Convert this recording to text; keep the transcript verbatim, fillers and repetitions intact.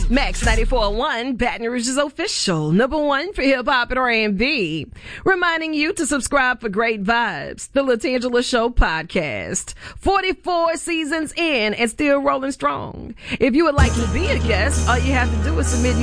Max ninety-four point one, Baton Rouge's official number one for hip hop and R and B. Reminding you to subscribe for great vibes. The LaTangela Show podcast. forty-four seasons in and still rolling strong. If you would like to be a guest, all you have to do is submit